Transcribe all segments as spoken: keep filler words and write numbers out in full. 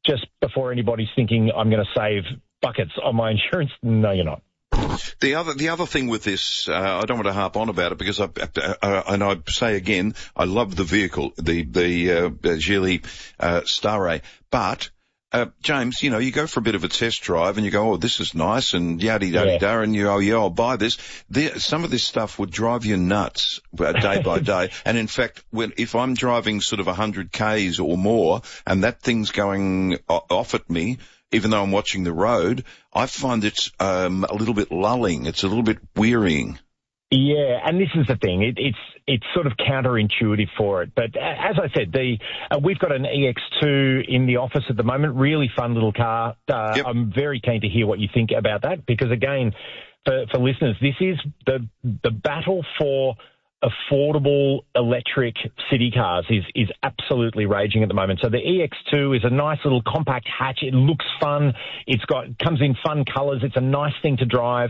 just before anybody's thinking I'm going to save buckets on my insurance. No, you're not. The other, the other thing with this, uh, I don't want to harp on about it because I, uh, and I say again, I love the vehicle, the, the, uh, Geely, uh, Starray, but, uh, James, you know, you go for a bit of a test drive and you go, oh, this is nice and yaddy yaddy da, and you go, oh, yeah, I'll buy this. There, some of this stuff would drive you nuts uh, day by day. And in fact, when, if I'm driving sort of one hundred kays or more and that thing's going off at me, even though I'm watching the road, I find it's um, a little bit lulling. It's a little bit wearying. Yeah, and this is the thing. It, it's it's sort of counterintuitive for it. But as I said, the uh, we've got an E X two in the office at the moment. Really fun little car. Uh, yep. I'm very keen to hear what you think about that because, again, for, for listeners, this is the the battle for affordable electric city cars is, is absolutely raging at the moment. So the E X two is a nice little compact hatch. It looks fun. It's got, comes in fun colours. It's a nice thing to drive.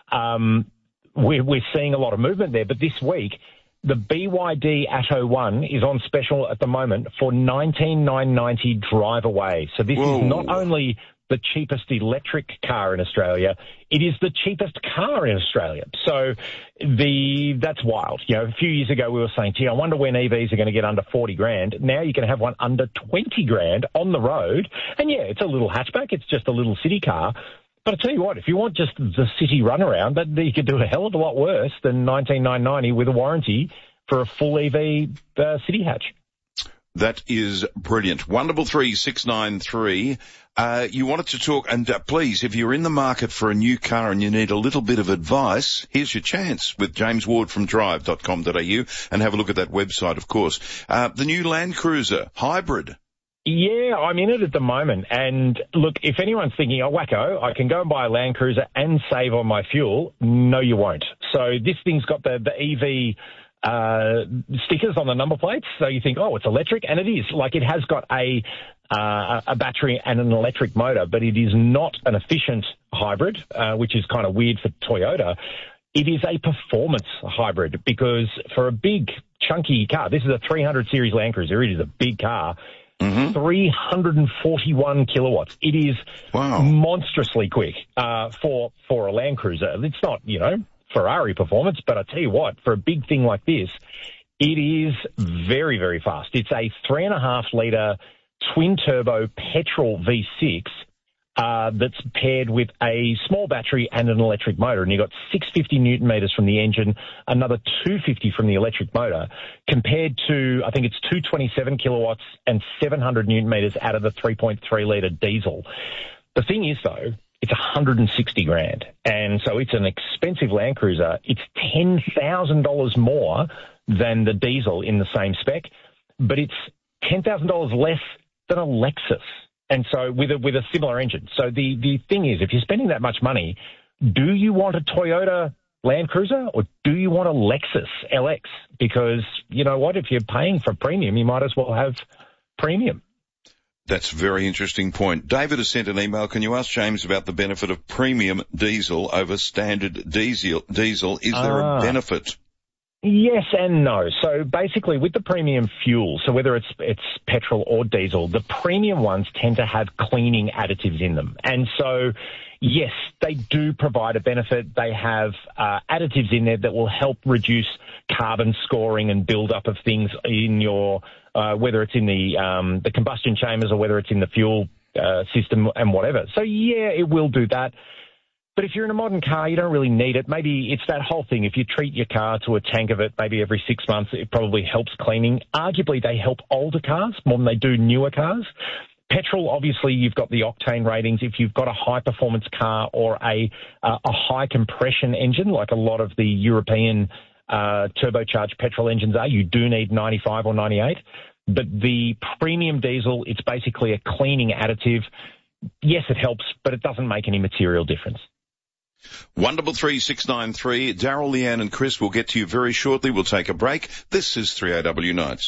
Um, we're, we're seeing a lot of movement there. But this week, the B Y D Atto one is on special at the moment for nineteen thousand nine hundred ninety drive away. So this Whoa. is not only the cheapest electric car in Australia, it is the cheapest car in Australia. So the that's wild. You know, a few years ago we were saying, gee, I wonder when E Vs are going to get under forty grand. Now you can have one under twenty grand on the road. And yeah, it's a little hatchback. It's just a little city car. But I tell you what, if you want just the city runaround, that you could do a hell of a lot worse than nineteen thousand nine hundred ninety with a warranty for a full E V uh, city hatch. That is brilliant. one double three six nine three. Uh, you wanted to talk, and uh, please, if you're in the market for a new car and you need a little bit of advice, here's your chance with James Ward from drive dot com dot a u, and have a look at that website, of course. Uh, the new Land Cruiser Hybrid. Yeah, I'm in it at the moment. And look, if anyone's thinking, oh, wacko, I can go and buy a Land Cruiser and save on my fuel, no, you won't. So this thing's got the, the E V uh stickers on the number plates, so you think, oh, it's electric, and it is. Like, it has got a uh, a battery and an electric motor, but it is not an efficient hybrid, uh, which is kind of weird for Toyota. It is a performance hybrid because for a big, chunky car, this is a three hundred series Land Cruiser, it is a big car, mm-hmm. three hundred forty-one kilowatts. It is wow. monstrously quick uh, for for a Land Cruiser. It's not, you know, Ferrari performance, but I tell you what, for a big thing like this, it is very, very fast. It's a three and a half litre twin turbo petrol V six uh, that's paired with a small battery and an electric motor, and you've got six hundred fifty newton meters from the engine, another two hundred fifty from the electric motor, compared to, I think it's two hundred twenty-seven kilowatts and seven hundred newton meters out of the three point three litre diesel. The thing is, though, it's one hundred sixty grand. And so it's an expensive Land Cruiser. It's ten thousand dollars more than the diesel in the same spec, but it's ten thousand dollars less than a Lexus. And so with a, with a similar engine. So the, the thing is, if you're spending that much money, do you want a Toyota Land Cruiser or do you want a Lexus L X? Because you know what? If you're paying for premium, you might as well have premium. That's a very interesting point. David has sent an email. Can you ask James about the benefit of premium diesel over standard diesel? Diesel, is there ah. a benefit? Yes and no. So basically, with the premium fuel, so whether it's it's petrol or diesel, the premium ones tend to have cleaning additives in them, and so yes, they do provide a benefit. They have uh, additives in there that will help reduce carbon scoring and build-up of things in your, uh, whether it's in the um, the combustion chambers or whether it's in the fuel uh, system and whatever. So, yeah, it will do that. But if you're in a modern car, you don't really need it. Maybe it's that whole thing. If you treat your car to a tank of it maybe every six months, it probably helps cleaning. Arguably, they help older cars more than they do newer cars. Petrol, obviously, you've got the octane ratings. If you've got a high-performance car or a uh, a high-compression engine, like a lot of the European uh, turbocharged petrol engines are, you do need ninety-five or ninety-eight. But the premium diesel, it's basically a cleaning additive. Yes, it helps, but it doesn't make any material difference. one double three six nine three. Daryl, Leanne and Chris will get to you very shortly. We'll take a break. This is three A W Nights.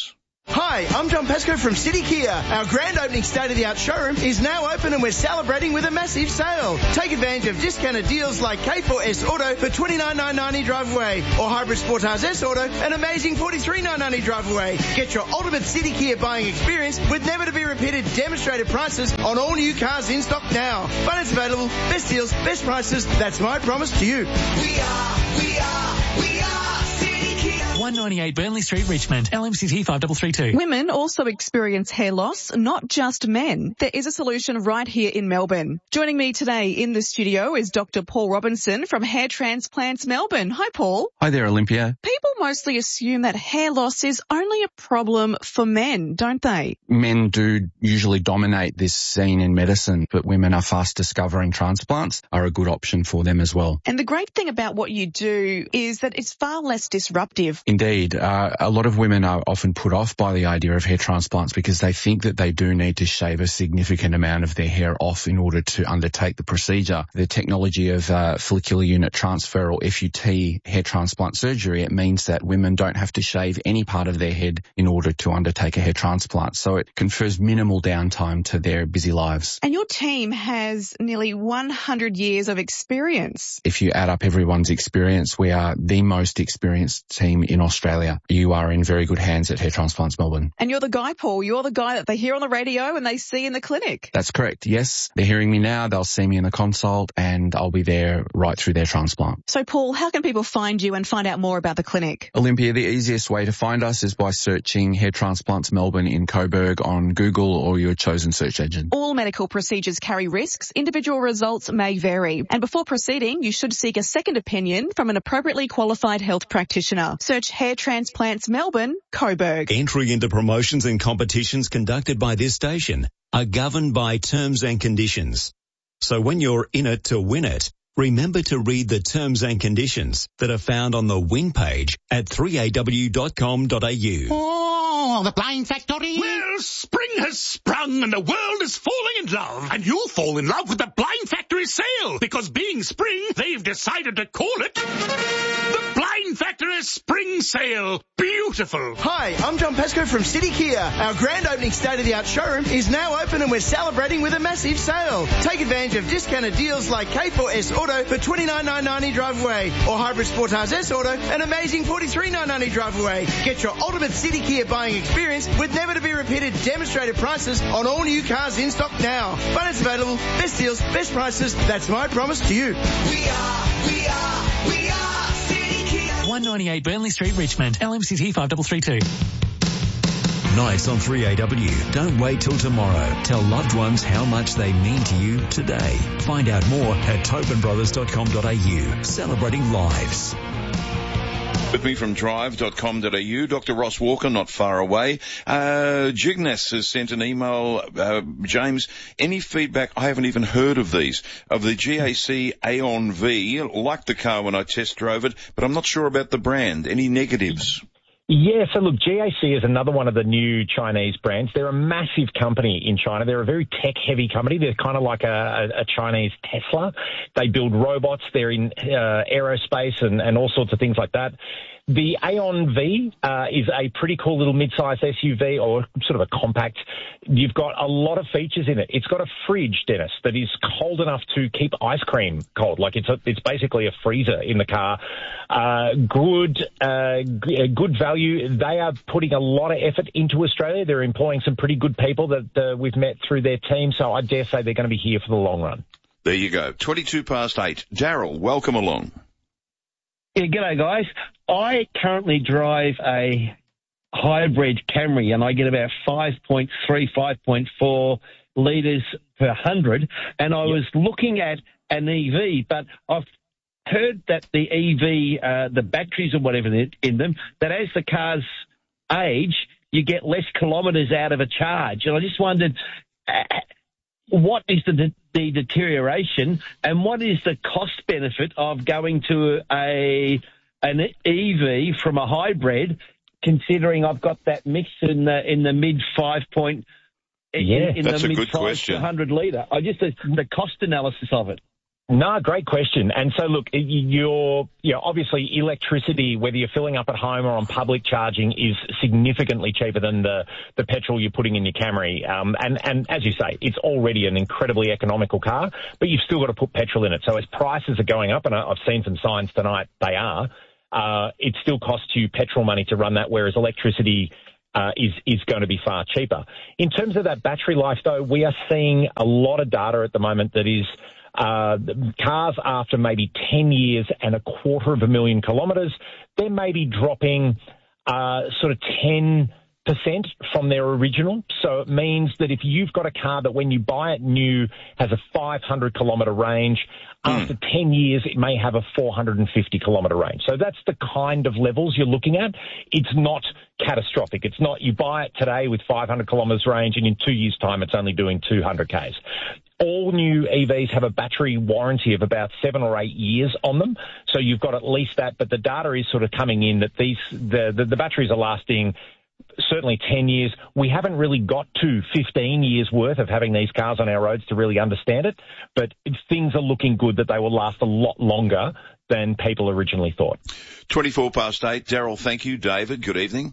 Hi, I'm John Pesco from City Kia. Our grand opening state-of-the-art showroom is now open and we're celebrating with a massive sale. Take advantage of discounted deals like K four S Auto for twenty-nine thousand nine hundred ninety drive away or Hybrid Sportage S Auto an amazing forty-three thousand nine hundred ninety drive away. Get your ultimate City Kia buying experience with never-to-be-repeated demonstrated prices on all new cars in stock now. Finance available, best deals, best prices. That's my promise to you. We are, we are, we are City Kia. one ninety-eight Burnley Street, Richmond. L M C T five three three two. Women also experience hair loss, not just men. There is a solution right here in Melbourne. Joining me today in the studio is Doctor Paul Robinson from Hair Transplants Melbourne. Hi, Paul. Hi there, Olympia. People mostly assume that hair loss is only a problem for men, don't they? Men do usually dominate this scene in medicine, but women are fast discovering transplants are a good option for them as well. And the great thing about what you do is that it's far less disruptive. Indeed. Uh, a lot of women are often put off by the idea of hair transplants because they think that they do need to shave a significant amount of their hair off in order to undertake the procedure. The technology of uh, follicular unit transfer, or F U T, hair transplant surgery, it means that women don't have to shave any part of their head in order to undertake a hair transplant. So it confers minimal downtime to their busy lives. And your team has nearly one hundred years of experience. If you add up everyone's experience, we are the most experienced team in Australia. You are in very good hands at Hair Transplants Melbourne. And you're the guy, Paul. You're the guy that they hear on the radio and they see in the clinic. That's correct, yes. They're hearing me now, they'll see me in the consult, and I'll be there right through their transplant. So, Paul, how can people find you and find out more about the clinic? Olympia, the easiest way to find us is by searching Hair Transplants Melbourne in Coburg on Google or your chosen search engine. All medical procedures carry risks. Individual results may vary. And before proceeding, you should seek a second opinion from an appropriately qualified health practitioner. Search Hair Transplants Melbourne, Coburg. Entry into promotions and competitions conducted by this station are governed by terms and conditions. So when you're in it to win it, remember to read the terms and conditions that are found on the win page at three A W dot com dot A U. Oh, the Blind Factory. Well, spring has sprung and the world is falling in love. And you'll fall in love with the Blind Factory sale. Because being spring, they've decided to call it the Blind Factory Spring Sale. Beautiful. Hi, I'm John Pesco from City Kia. Our grand opening state-of-the-art showroom is now open and we're celebrating with a massive sale. Take advantage of discounted deals like K four S Auto for twenty-nine thousand nine hundred ninety drive away or Hybrid Sportage S Auto an amazing forty-three thousand nine hundred ninety drive away. Get your ultimate City Kia buying experience with never-to-be-repeated demonstrated prices on all new cars in stock now. Finance available, best deals, best prices. That's my promise to you. We are, we are, we are City Kia. one ninety-eight Burnley Street, Richmond. L M C T five three three two. Nights on three A W. Don't wait till tomorrow. Tell loved ones how much they mean to you today. Find out more at tobin brothers dot com dot A U. Celebrating lives. With me from drive dot com dot A U, Doctor Ross Walker, not far away. Uh, Jignes has sent an email. Uh, James, any feedback? I haven't even heard of these. Of the G A C Aeon V, like the car when I test drove it, but I'm not sure about the brand. Any negatives? Yeah, so look, G A C is another one of the new Chinese brands. They're a massive company in China. They're a very tech-heavy company. They're kind of like a, a, a Chinese Tesla. They build robots. They're in uh, aerospace and, and all sorts of things like that. The Aeon V uh, is a pretty cool little mid-sized S U V, or sort of a compact. You've got a lot of features in it. It's got a fridge, Dennis, that is cold enough to keep ice cream cold. Like it's a, it's basically a freezer in the car. Uh, good, uh, g- good value. They are putting a lot of effort into Australia. They're employing some pretty good people that uh, we've met through their team. So I dare say they're going to be here for the long run. There you go. twenty-two past eight. Daryl, welcome along. Yeah, g'day, guys. I currently drive a hybrid Camry, and I get about five point three, five point four litres per hundred, and I yep. was looking at an E V, but I've heard that the E V, uh, the batteries or whatever in them, that as the cars age, you get less kilometres out of a charge. And I just wondered, uh, what is the, the deterioration and what is the cost benefit of going to a an E V from a hybrid, considering I've got that mix in the in the mid five point yeah, in, in that's the a mid good five question. to hundred litre. I just the, the cost analysis of it. No, great question. And so, look, you're, you know, obviously electricity, whether you're filling up at home or on public charging, is significantly cheaper than the, the petrol you're putting in your Camry. Um, and, and as you say, it's already an incredibly economical car, but you've still got to put petrol in it. So as prices are going up, and I've seen some signs tonight they are, uh, it still costs you petrol money to run that, whereas electricity Uh, is is going to be far cheaper. In terms of that battery life, though, we are seeing a lot of data at the moment that is uh, cars after maybe ten years and a quarter of a million kilometres, they may be dropping uh, sort of ten percent from their original. So it means that if you've got a car that when you buy it new has a five hundred kilometre range, mm. after ten years it may have a four hundred fifty kilometre range. So that's the kind of levels you're looking at. It's not catastrophic. It's not you buy it today with five hundred kilometres range and in two years' time it's only doing two hundred kays. All new E Vs have a battery warranty of about seven or eight years on them. So you've got at least that, but the data is sort of coming in that these the, the, the batteries are lasting certainly ten years. We haven't really got to fifteen years worth of having these cars on our roads to really understand it, but things are looking good that they will last a lot longer than people originally thought. twenty-four past eight. Daryl, thank you. David, good evening.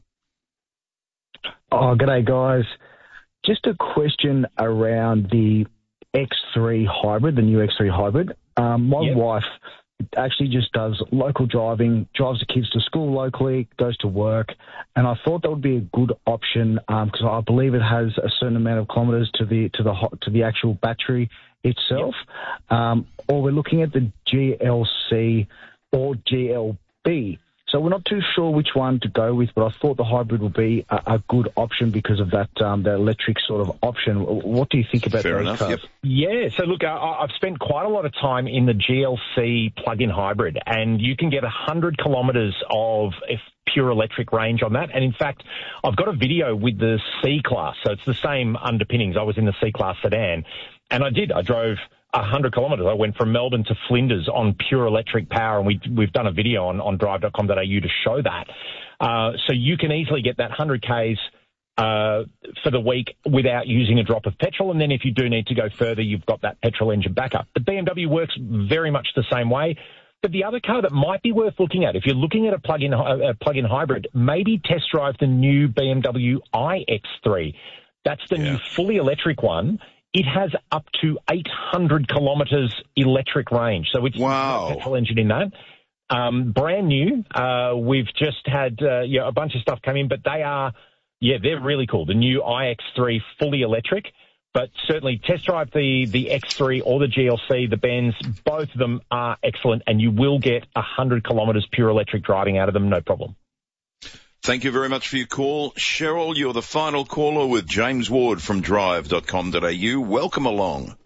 Oh, g'day, guys. Just a question around the X three hybrid, the new X three hybrid. Um, my yep. wife actually just does local driving, drives the kids to school locally, goes to work, and I thought that would be a good option because um, I believe it has a certain amount of kilometres to the to the to the actual battery itself. Yep. Um, or we're looking at the G L C or G L B. So we're not too sure which one to go with, but I thought the hybrid would be a, a good option because of that um, the electric sort of option. What do you think about Fair those enough, cars? yep. Yeah, so look, I, I've spent quite a lot of time in the G L C plug-in hybrid, and you can get one hundred kilometres of pure electric range on that. And in fact, I've got a video with the C-Class, so it's the same underpinnings. I was in the C-Class sedan, and I did. I drove one hundred kilometres. I went from Melbourne to Flinders on pure electric power, and we, we've done a video on, on drive dot com dot a u to show that. Uh, so you can easily get that one hundred kays uh, for the week without using a drop of petrol, and then if you do need to go further, you've got that petrol engine backup. The B M W works very much the same way. But the other car that might be worth looking at, if you're looking at a plug-in, a plug-in hybrid, maybe test drive the new B M W i X three. That's the yeah. new fully electric one. It has up to eight hundred kilometres electric range. So it's wow. a petrol engine in that. Um, brand new. Uh, we've just had uh, yeah, a bunch of stuff come in, but they are, yeah, they're really cool. The new i X three fully electric. But certainly test drive the, the X three or the G L C, the Benz. Both of them are excellent, and you will get one hundred kilometres pure electric driving out of them, no problem. Thank you very much for your call. Cheryl, you're the final caller with James Ward from drive dot com dot a u. Welcome along.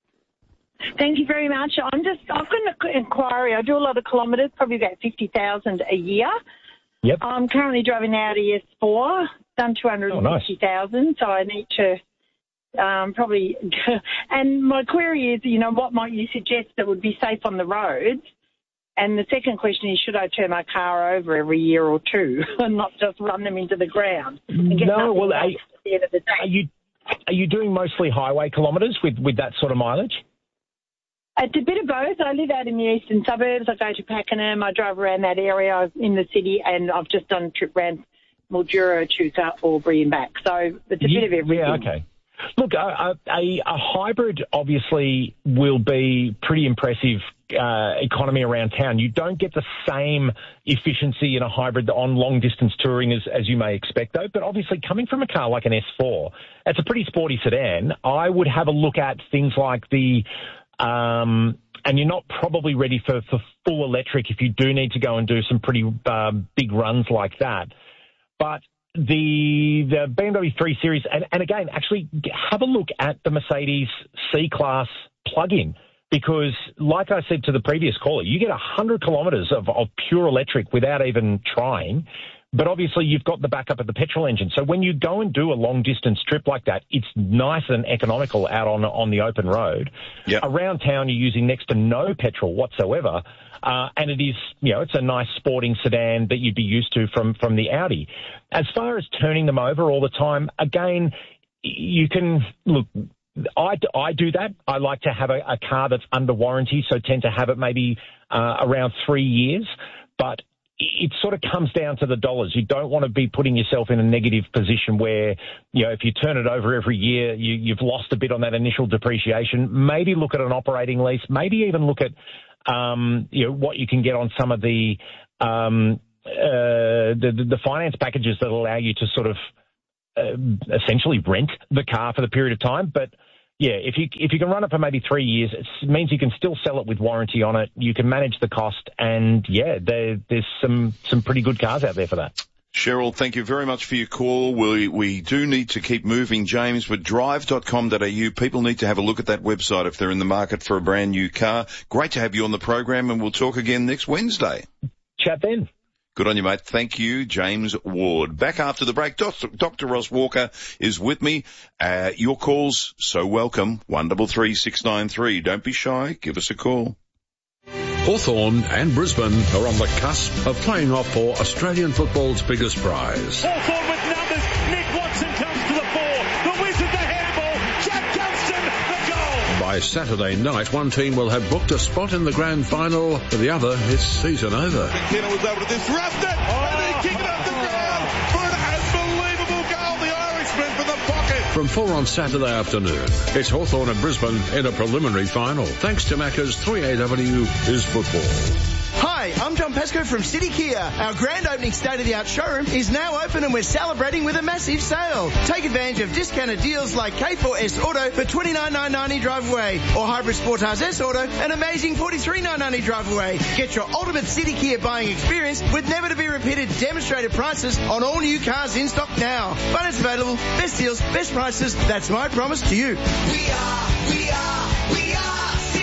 Thank you very much. I'm just, I've got an inquiry. I do a lot of kilometres, probably about fifty thousand a year. Yep. I'm currently driving an Audi S four, done two hundred fifty thousand, oh, nice. So I need to um, probably, and my query is, you know, what might you suggest that would be safe on the roads? And the second question is, should I turn my car over every year or two and not just run them into the ground? And get no, well, at the end of the day? Are you, are you doing mostly highway kilometres with, with that sort of mileage? It's a bit of both. I live out in the eastern suburbs. I go to Pakenham. I drive around that area in the city, and I've just done a trip around Mildura, Chuka, Albury and back. So it's a yeah, bit of everything. Yeah, okay. Look, a, a, a hybrid obviously will be pretty impressive uh, economy around town. You don't get the same efficiency in a hybrid on long-distance touring as, as you may expect, though. But obviously, coming from a car like an S four, it's a pretty sporty sedan. I would have a look at things like the... Um, and you're not probably ready for, for full electric if you do need to go and do some pretty uh, big runs like that. But the the B M W three Series, and, and again, actually have a look at the Mercedes C-Class plug-in, because like I said to the previous caller, you get one hundred kilometres of, of pure electric without even trying. But obviously you've got the backup of the petrol engine. So when you go and do a long-distance trip like that, it's nice and economical out on on the open road. Yep. Around town, you're using next to no petrol whatsoever. Uh, and it is, you know, it's a nice sporting sedan that you'd be used to from, from the Audi. As far as turning them over all the time, again, you can, look, I, I do that. I like to have a, a car that's under warranty, so tend to have it maybe uh, around three years. But it sort of comes down to the dollars. You don't want to be putting yourself in a negative position where, you know, if you turn it over every year, you, you've lost a bit on that initial depreciation. Maybe look at an operating lease. Maybe even look at, um, you know, what you can get on some of the, um, uh, the, the finance packages that allow you to sort of uh, essentially rent the car for the period of time. But yeah, if you if you can run it for maybe three years, it means you can still sell it with warranty on it. You can manage the cost, and yeah, there, there's some some pretty good cars out there for that. Cheryl, thank you very much for your call. We we do need to keep moving, James, but drive dot com dot a u, people need to have a look at that website if they're in the market for a brand new car. Great to have you on the program, and we'll talk again next Wednesday. Chat then. Good on you, mate. Thank you, James Ward. Back after the break, Doctor Doctor Ross Walker is with me. Uh, your calls, so welcome. one three three, six nine three. Don't be shy. Give us a call. Hawthorn and Brisbane are on the cusp of playing off for Australian football's biggest prize. Hawthorn with numbers. Nick Watson comes to the fore. The Wizard, the handball. Jack Johnston, the goal. By Saturday night, one team will have booked a spot in the grand final. For the other, it's season over. McKenna was able to disrupt it. Oh. And he kicked it up the ground for an unbelievable goal. The Irishman from the pocket. From four on Saturday afternoon, it's Hawthorn and Brisbane in a preliminary final. Thanks to Macca's three A W is football. Hi, I'm John Pesco from City Kia. Our grand opening state-of-the-art showroom is now open and we're celebrating with a massive sale. Take advantage of discounted deals like K four S Auto for twenty-nine thousand nine hundred ninety drive away or Hybrid Sportage S Auto an amazing forty-three thousand nine hundred ninety drive away. Get your ultimate City Kia buying experience with never-to-be-repeated demonstrated prices on all new cars in stock now. Finance available, best deals, best prices. That's my promise to you. We are, we are, we are.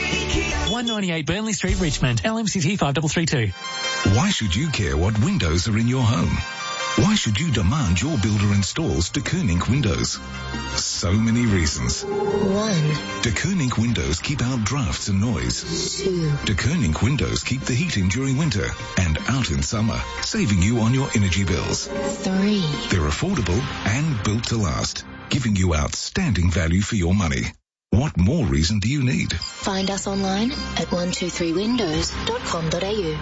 one ninety-eight Burnley Street, Richmond, L M C T five three three two. Why should you care what windows are in your home? Why should you demand your builder installs De Koning windows? So many reasons. One. De Koning windows keep out drafts and noise. Two. De Koning windows keep the heat in during winter and out in summer, saving you on your energy bills. Three. They're affordable and built to last, giving you outstanding value for your money. What more reason do you need? Find us online at one two three windows dot com dot a u.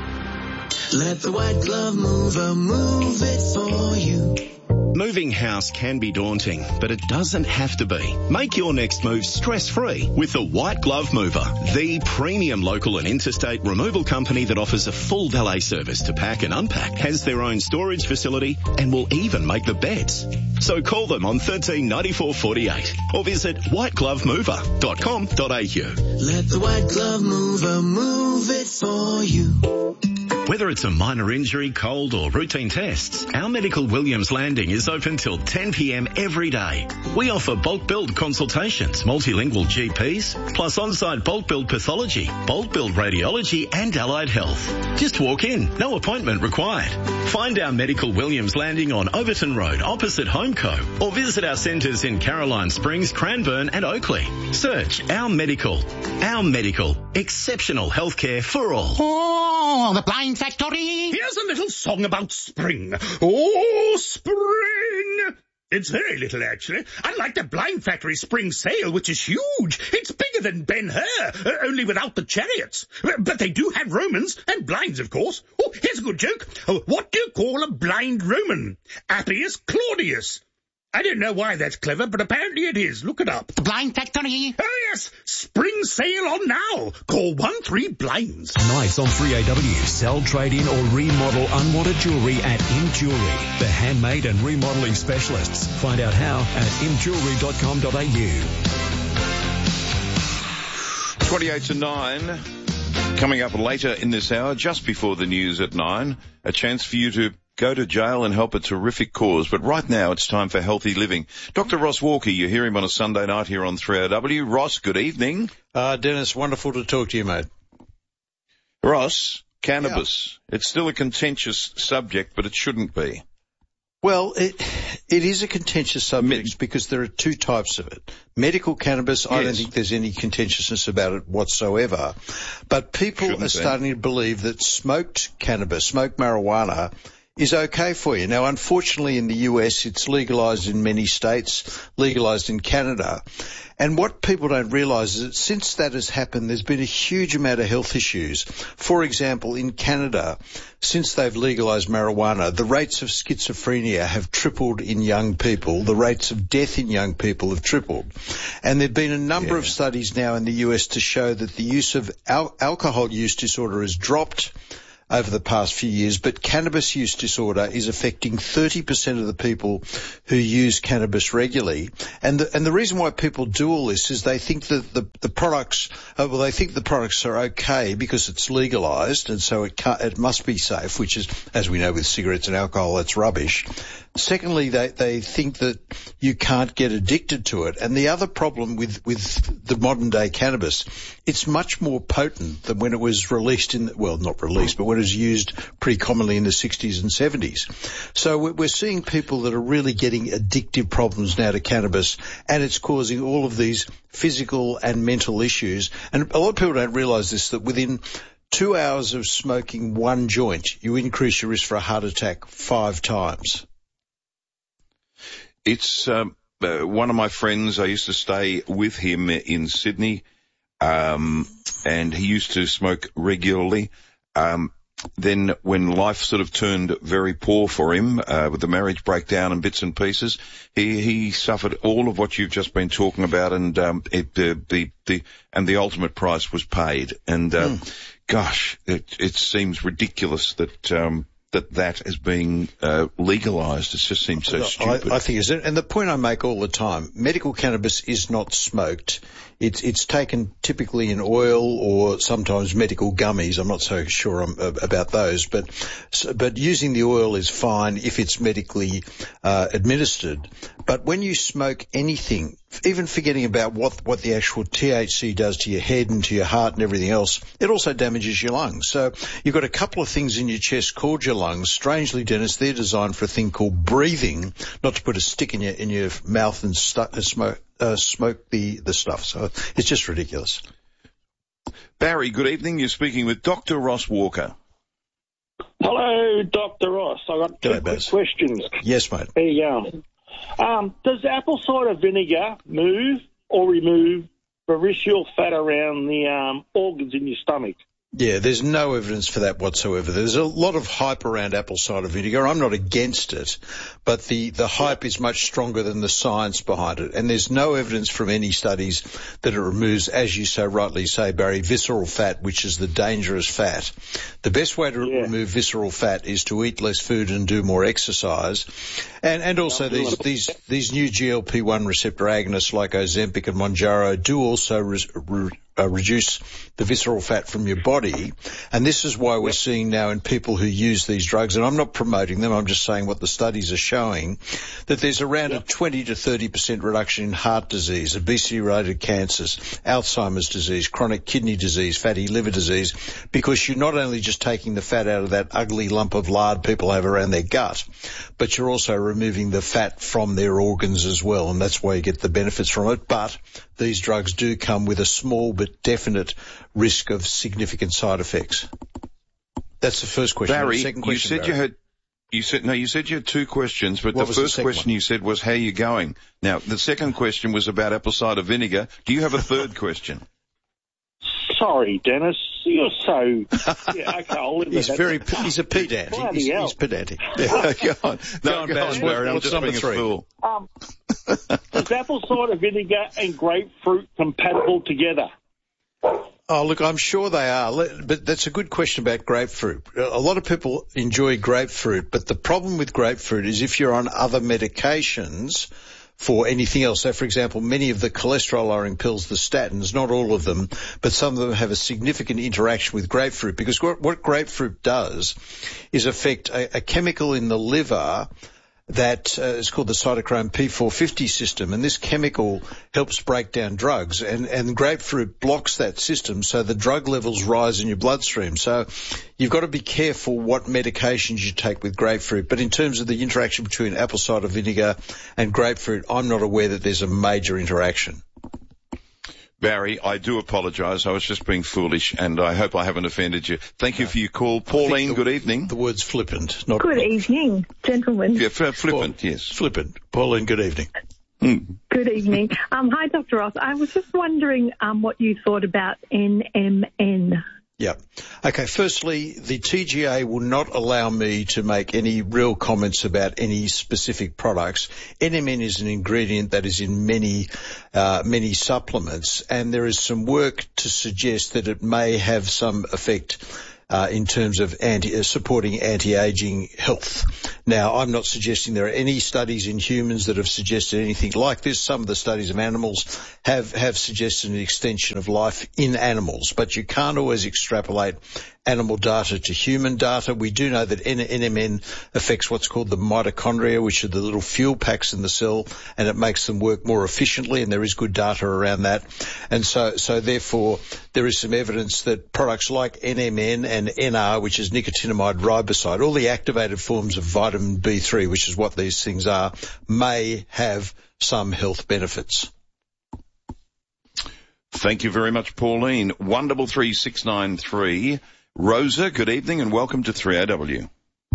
Let the white glove mover move it for you. Moving house can be daunting, but it doesn't have to be. Make your next move stress-free with the White Glove Mover, the premium local and interstate removal company that offers a full valet service to pack and unpack, has their own storage facility, and will even make the beds. So call them on thirteen ninety-four forty-eight or visit white glove mover dot com dot a u. Let the white glove mover move it for you. Whether it's a minor injury, cold or routine tests, our Medical Williams Landing is open till ten p m every day. We offer bulk build consultations, multilingual G Ps, plus on-site bulk build pathology, bulk build radiology and allied health. Just walk in, no appointment required. Find our Medical Williams Landing on Overton Road opposite Homeco or visit our centres in Caroline Springs, Cranbourne and Oakley. Search Our Medical. Our Medical. Exceptional healthcare for all. Oh, the Blind Factory. Here's a little song about spring. Oh, spring! It's very little, actually. Unlike the Blind Factory spring sale, which is huge. It's bigger than Ben-Hur, uh, only without the chariots. But they do have Romans, and blinds, of course. Oh, here's a good joke. Uh, what do you call a blind Roman? Appius Claudius. I don't know why that's clever, but apparently it is. Look it up. The Blind Factory. Oh, yes. Spring sale on now. Call one three blinds. Nice on three A W. Sell, trade in or remodel unwanted jewellery at Im Jewellery. The handmade and remodelling specialists. Find out how at im jewellery dot com dot a u. twenty-eight to nine. Coming up later in this hour, just before the news at nine, a chance for you to go to jail and help a terrific cause. But right now, it's time for healthy living. Doctor Ross Walker, you hear him on a Sunday night here on three A W. Ross, good evening. Uh, Dennis, wonderful to talk to you, mate. Ross, cannabis. Yeah. It's still a contentious subject, but it shouldn't be. Well, it it is a contentious subject Med- because there are two types of it. Medical cannabis, yes. I don't think there's any contentiousness about it whatsoever. But people Shouldn't are be. starting to believe that smoked cannabis, smoked marijuana, is okay for you. Now, unfortunately, in the U S, it's legalised in many states, legalised in Canada. And what people don't realise is that since that has happened, there's been a huge amount of health issues. For example, in Canada, since they've legalised marijuana, the rates of schizophrenia have tripled in young people. The rates of death in young people have tripled. And there have been a number yeah. of studies now in the U S to show that the use of al- alcohol use disorder has dropped over the past few years, but cannabis use disorder is affecting thirty percent of the people who use cannabis regularly. And the, and the reason why people do all this is they think that the, the products, uh, well, they think the products are okay because it's legalised, and so it can't, it must be safe, which is, as we know with cigarettes and alcohol, that's rubbish. Secondly, they, they think that you can't get addicted to it. And the other problem with, with the modern day cannabis, it's much more potent than when it was released in, well, not released, but when it was used pretty commonly in the sixties and seventies. So we're seeing people that are really getting addictive problems now to cannabis, and it's causing all of these physical and mental issues. And a lot of people don't realise this, that within two hours of smoking one joint, you increase your risk for a heart attack five times. It's um, uh, one of my friends. I used to stay with him in Sydney, um, and he used to smoke regularly. Um, then when life sort of turned very poor for him, uh, with the marriage breakdown and bits and pieces, he, he suffered all of what you've just been talking about, and um, it, uh, the the and the ultimate price was paid. And uh, mm. gosh, it, it seems ridiculous that. Um, that that is being uh, legalised. It just seems so stupid. I, I think it's, and the point I make all the time, medical cannabis is not smoked. It's it's taken typically in oil or sometimes medical gummies. I'm not so sure I'm, uh, about those, but but using the oil is fine if it's medically uh, administered. But when you smoke anything, even forgetting about what, what the actual T H C does to your head and to your heart and everything else, it also damages your lungs. So you've got a couple of things in your chest called your lungs. Strangely, Dennis, they're designed for a thing called breathing, not to put a stick in your in your mouth and stu- uh, smoke uh, smoke the, the stuff. So it's just ridiculous. Barry, good evening. You're speaking with Doctor Ross Walker. Hello, Doctor Ross. I've got two quick questions. Yes, mate. There you go. Um, does apple cider vinegar move or remove visceral fat around the um, organs in your stomach? Yeah, there's no evidence for that whatsoever. There's a lot of hype around apple cider vinegar. I'm not against it, but the, the hype is much stronger than the science behind it. And there's no evidence from any studies that it removes, as you so rightly say, Barry, visceral fat, which is the dangerous fat. The best way to yeah. remove visceral fat is to eat less food and do more exercise. And, and also these, these, these new G L P one receptor agonists like Ozempic and Mounjaro do also re- re- Uh, reduce the visceral fat from your body. And this is why we're seeing now in people who use these drugs, and I'm not promoting them, I'm just saying what the studies are showing, that there's around a twenty to thirty percent reduction in heart disease, obesity-related cancers, Alzheimer's disease, chronic kidney disease, fatty liver disease, because you're not only just taking the fat out of that ugly lump of lard people have around their gut, but you're also removing the fat from their organs as well, and that's why you get the benefits from it. But these drugs do come with a small but definite risk of significant side effects. That's the first question. Barry, the second question, you said Barry. you had, you said, no, you said you had two questions, but what the first the question one? you said was how you going. Now, the second question was about apple cider vinegar. Do you have a third question? Sorry, Dennis. You're so... Yeah, okay, I'll live he's with very, that. he's a pedantic. He's, he's pedantic. Yeah, go on. No, go on, go on, Barry. I'm just being a fool. Um, is apple cider vinegar and grapefruit compatible together? Oh, look, I'm sure they are, but that's a good question about grapefruit. A lot of people enjoy grapefruit, but the problem with grapefruit is if you're on other medications for anything else. So, for example, many of the cholesterol-lowering pills, the statins, not all of them, but some of them have a significant interaction with grapefruit, because what, what grapefruit does is affect a, a chemical in the liver that uh, is called the cytochrome P four fifty system, and this chemical helps break down drugs, and, and grapefruit blocks that system, so the drug levels rise in your bloodstream. So you've got to be careful what medications you take with grapefruit, but in terms of the interaction between apple cider vinegar and grapefruit, I'm not aware that there's a major interaction. Barry, I do apologise. I was just being foolish, and I hope I haven't offended you. Thank you for your call. Pauline, the, good evening. The word's flippant. Not Good evening, gentlemen. Yeah, flippant, well, yes. Flippant. Pauline, good evening. Mm. Good evening. Um, hi, Doctor Ross. I was just wondering um, what you thought about N M N. Yeah. Okay, firstly, the T G A will not allow me to make any real comments about any specific products. N M N is an ingredient that is in many, uh, many supplements, and there is some work to suggest that it may have some effect Uh, in terms of anti, uh, supporting anti-aging health. Now, I'm not suggesting there are any studies in humans that have suggested anything like this. Some of the studies of animals have, have suggested an extension of life in animals, but you can't always extrapolate animal data to human data. We do know that N M N affects what's called the mitochondria, which are the little fuel packs in the cell, and it makes them work more efficiently, and there is good data around that. And so, so therefore, there is some evidence that products like N M N and N R, which is nicotinamide riboside, all the activated forms of vitamin B three, which is what these things are, may have some health benefits. Thank you very much, Pauline. one double three six nine three. Rosa, good evening and welcome to three A W.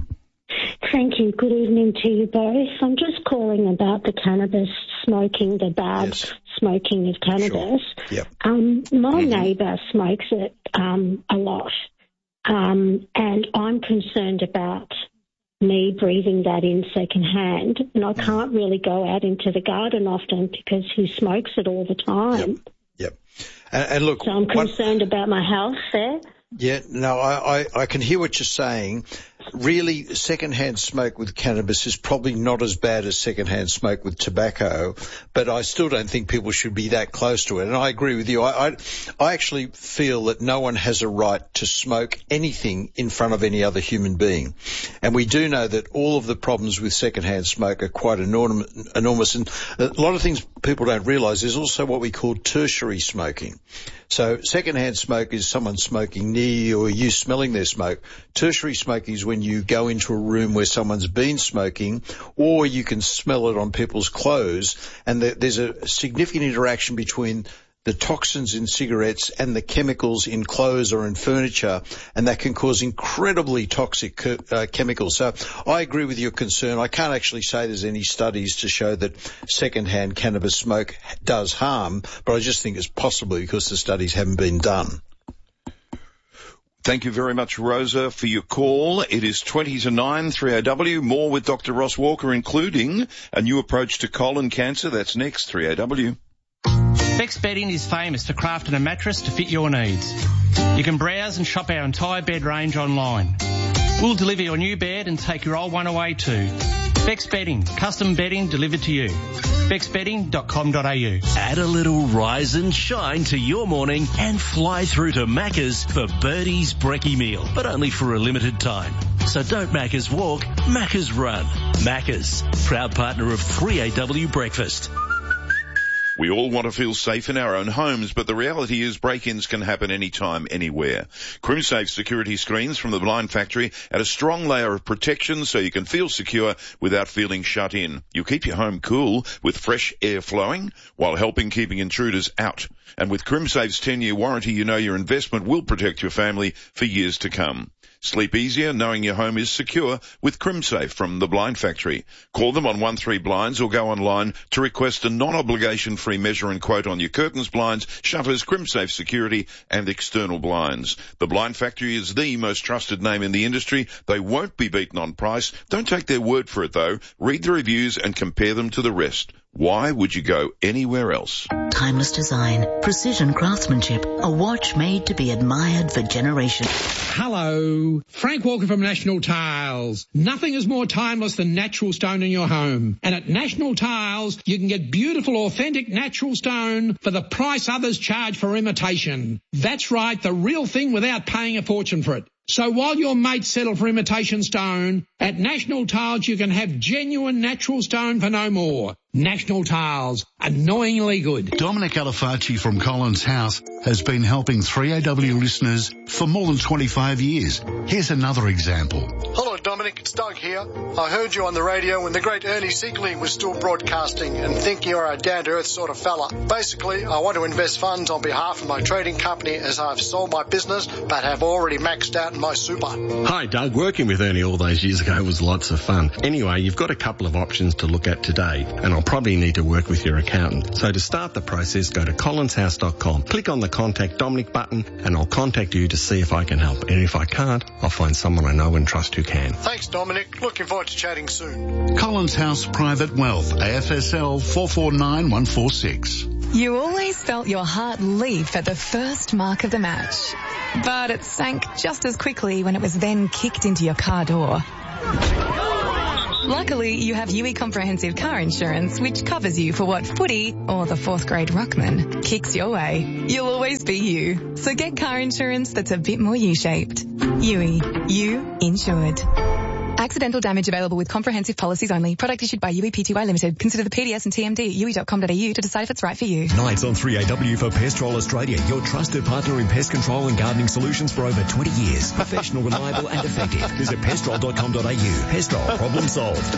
Thank you. Good evening to you both. I'm just calling about the cannabis smoking, the bad yes. smoking of cannabis. Sure. Yep. Um, my mm-hmm. neighbour smokes it um, a lot, um, and I'm concerned about me breathing that in secondhand, and I can't really go out into the garden often because he smokes it all the time. Yep. Yep. And, and look, so I'm concerned what... about my health there. Yeah, no, I, I, I can hear what you're saying. Really, secondhand smoke with cannabis is probably not as bad as secondhand smoke with tobacco, but I still don't think people should be that close to it. And I agree with you. I, I, I actually feel that no one has a right to smoke anything in front of any other human being. And we do know that all of the problems with secondhand smoke are quite enorm- enormous. And a lot of things people don't realise, there's also what we call tertiary smoking. So secondhand smoke is someone smoking near you or you smelling their smoke. Tertiary smoking is when you go into a room where someone's been smoking, or you can smell it on people's clothes, and there's a significant interaction between the toxins in cigarettes and the chemicals in clothes or in furniture, and that can cause incredibly toxic uh, chemicals. So I agree with your concern. I can't actually say there's any studies to show that secondhand cannabis smoke does harm, but I just think it's possibly because the studies haven't been done. Thank you very much, Rosa, for your call. It is twenty to nine, three A W. More with Doctor Ross Walker, including a new approach to colon cancer. That's next, three A W. Bex Bedding is famous for crafting a mattress to fit your needs. You can browse and shop our entire bed range online. We'll deliver your new bed and take your old one away too. Bex Bedding, custom bedding delivered to you. bex bedding dot com dot a u. Add a little rise and shine to your morning and fly through to Macca's for Birdie's Brekkie meal, but only for a limited time. So don't Macca's walk, Macca's run. Macca's, proud partner of three A W Breakfast. We all want to feel safe in our own homes, but the reality is break-ins can happen anytime, anywhere. CrimSafe security screens from the Blind Factory add a strong layer of protection so you can feel secure without feeling shut in. You keep your home cool with fresh air flowing while helping keeping intruders out. And with CrimSafe's ten-year warranty, you know your investment will protect your family for years to come. Sleep easier knowing your home is secure with CrimSafe from the Blind Factory. Call them on one three blinds or go online to request a non-obligation free measure and quote on your curtains, blinds, shutters, CrimSafe security and external blinds. The Blind Factory is the most trusted name in the industry. They won't be beaten on price. Don't take their word for it though. Read the reviews and compare them to the rest. Why would you go anywhere else? Timeless design, precision craftsmanship, a watch made to be admired for generations. Hello, Frank Walker from National Tiles. Nothing is more timeless than natural stone in your home. And at National Tiles, you can get beautiful, authentic natural stone for the price others charge for imitation. That's right, the real thing without paying a fortune for it. So while your mates settle for imitation stone, at National Tiles you can have genuine natural stone for no more. National Tiles, annoyingly good. Dominic Alifacci from Collins House has been helping three A W listeners for more than twenty-five years. Here's another example. Hello, Dominic. It's Doug here. I heard you on the radio when the great Ernie Siegling was still broadcasting and think you're a down-to-earth sort of fella. Basically, I want to invest funds on behalf of my trading company as I've sold my business but have already maxed out my super. Hi, Doug. Working with Ernie all those years ago was lots of fun. Anyway, you've got a couple of options to look at today, and I'll probably need to work with your accountant. So to start the process, go to collins house dot com, click on the Contact Dominic button, and I'll contact you to see if I can help. And if I can't, I'll find someone I know and trust who can. Thanks, Dominic. Looking forward to chatting soon. Collins House Private Wealth, A F S L four four nine one four six. You always felt your heart leap at the first mark of the match, but it sank just as quickly when it was then kicked into your car door. Luckily, you have U E Comprehensive Car Insurance, which covers you for what footy or the fourth grade ruckman kicks your way. You'll always be you. So get car insurance that's a bit more U-shaped. U E. You insured. Accidental damage available with comprehensive policies only. Product issued by U E P T Y Limited. Consider the P D S and T M D at u e dot com dot a u to decide if it's right for you. Nights on three A W for Pestrol Australia, your trusted partner in pest control and gardening solutions for over twenty years. Professional, reliable and effective. Visit pestrol dot com dot a u. Pestrol, problem solved.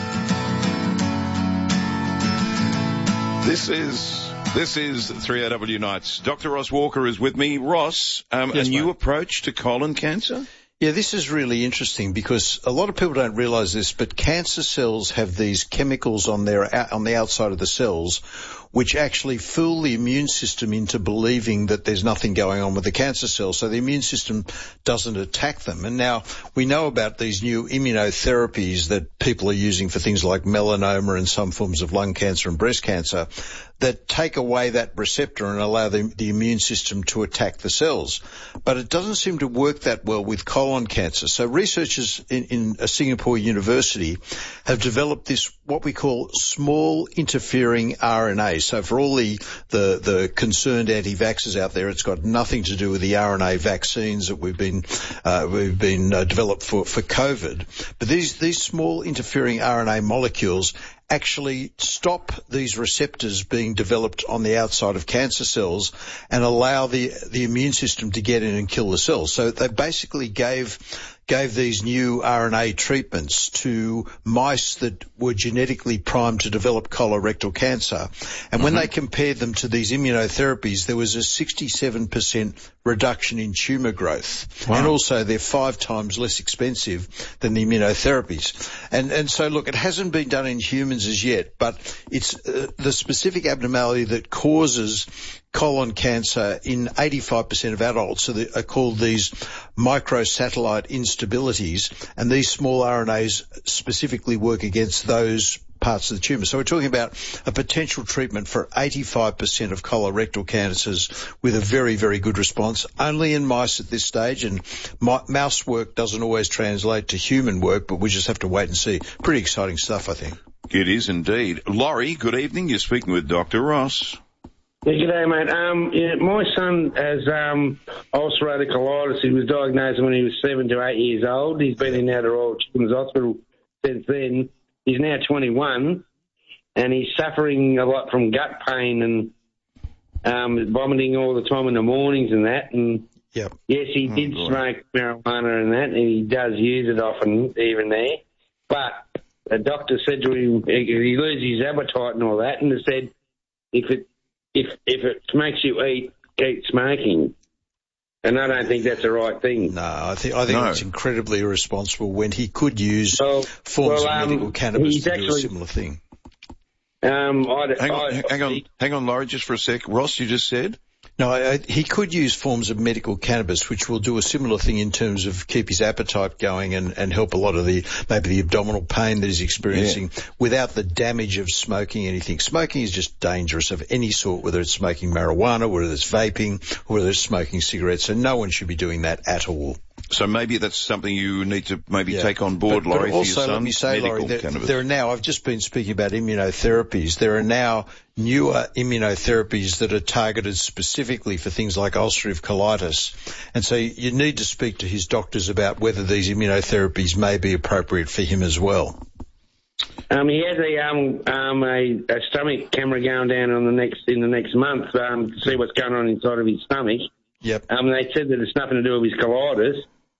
This is this is three A W Nights. Doctor Ross Walker is with me. Ross, um, Yes, a new mate. approach to colon cancer? Yeah, this is really interesting because a lot of people don't realise this, but cancer cells have these chemicals on their on the outside of the cells which actually fool the immune system into believing that there's nothing going on with the cancer cells, so the immune system doesn't attack them. And now we know about these new immunotherapies that people are using for things like melanoma and some forms of lung cancer and breast cancer that take away that receptor and allow the, the immune system to attack the cells. But it doesn't seem to work that well with colon cancer. So researchers in, in a Singapore university have developed this, what we call small interfering R N A. So for all the, the, the concerned anti-vaxxers out there, it's got nothing to do with the R N A vaccines that we've been, uh, we've been uh, developed for, for COVID. But these, these small interfering R N A molecules actually stop these receptors being developed on the outside of cancer cells and allow the, the immune system to get in and kill the cells. So they basically gave gave these new R N A treatments to mice that were genetically primed to develop colorectal cancer. And when mm-hmm. they compared them to these immunotherapies, there was a sixty-seven percent reduction in tumour growth. Wow. And also they're five times less expensive than the immunotherapies. And, and so, look, it hasn't been done in humans as yet, but it's uh, the specific abnormality that causes colon cancer in eighty-five percent of adults so they are called these microsatellite instabilities, and these small R N As specifically work against those parts of the tumour. So we're talking about a potential treatment for eighty-five percent of colorectal cancers with a very, very good response, only in mice at this stage, and mouse work doesn't always translate to human work, but we just have to wait and see. Pretty exciting stuff, I think. It is indeed. Laurie, good evening. You're speaking with Doctor Ross. Yeah, g'day, mate. Um, yeah, my son has um, ulcerative colitis. He was diagnosed when he was seven to eight years old. He's been in and out of Royal Children's Hospital since then. He's now twenty-one, and he's suffering a lot from gut pain and um, vomiting all the time in the mornings and that. And yep. yes, he oh, did boy. smoke marijuana and that, and he does use it often, even there. But the doctor said to him he loses his appetite and all that, and they said if it if if it makes you eat, keep smoking. And I don't think that's the right thing. No, I think I think No. it's incredibly irresponsible when he could use Well- forms well, of um, medical cannabis he's to do a actually- similar thing. Um, I, Hang on, I, hang on, hang on, Laurie, just for a sec. Ross, you just said? No, I, I, he could use forms of medical cannabis, which will do a similar thing in terms of keep his appetite going and, and help a lot of the, maybe the abdominal pain that he's experiencing without the damage of smoking anything. Smoking is just dangerous of any sort, whether it's smoking marijuana, whether it's vaping, or whether it's smoking cigarettes. So no one should be doing that at all. So maybe that's something you need to maybe Yeah. take on board, But- Laurie, but also, for your son. let me say, medical Laurie, there, cannabis. there are now, I've just been speaking about immunotherapies, there are now newer immunotherapies that are targeted specifically for things like ulcerative colitis. And so you need to speak to his doctors about whether these immunotherapies may be appropriate for him as well. Um, he has a um um a, a stomach camera going down on the next in the next month um to see what's going on inside of his stomach. Yep. Um, they said that it's nothing to do with his colitis.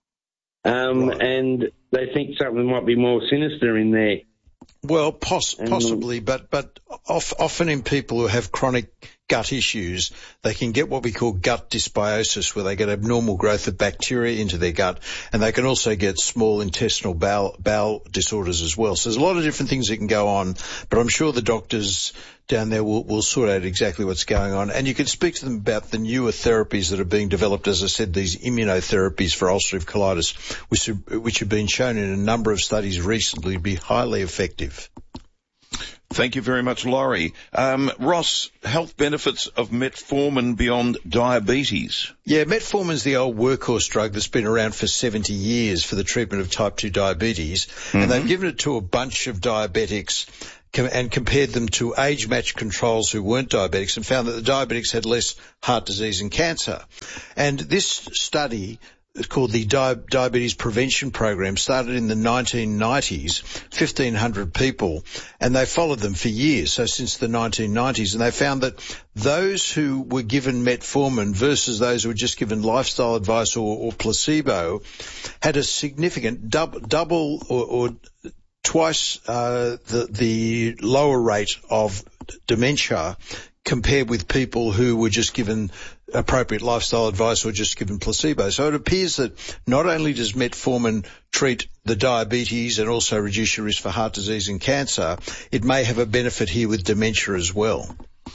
Um, right. And they think something might be more sinister in there. Well, poss- possibly, but but of, often in people who have chronic gut issues, they can get what we call gut dysbiosis, where they get abnormal growth of bacteria into their gut, and they can also get small intestinal bowel, bowel disorders as well. So there's a lot of different things that can go on, but I'm sure the doctors down there will, will sort out exactly what's going on. And you can speak to them about the newer therapies that are being developed, as I said, these immunotherapies for ulcerative colitis, which have, which have been shown in a number of studies recently to be highly effective. Thank you very much, Laurie. Um, Ross, health benefits of metformin beyond diabetes. Yeah, metformin's the old workhorse drug that's been around for seventy years for the treatment of type two diabetes. Mm-hmm. And they've given it to a bunch of diabetics and compared them to age-matched controls who weren't diabetics and found that the diabetics had less heart disease and cancer. And this study, it's called the Di- Diabetes Prevention Program, started in the nineteen nineties, fifteen hundred people, and they followed them for years, so since the nineteen nineties, and they found that those who were given metformin versus those who were just given lifestyle advice or, or placebo had a significant dub- double or, or twice uh, the, the lower rate of dementia compared with people who were just given appropriate lifestyle advice or just given placebo. So it appears that not only does metformin treat the diabetes and also reduce your risk for heart disease and cancer, it may have a benefit here with dementia as well.